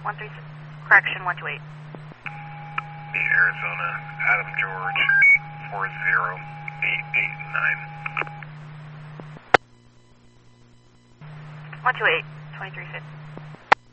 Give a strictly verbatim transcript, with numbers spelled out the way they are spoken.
one three six, correction, one two eight. Arizona, Adam George, four zero eight eight nine. one two eight, twenty-three fifty.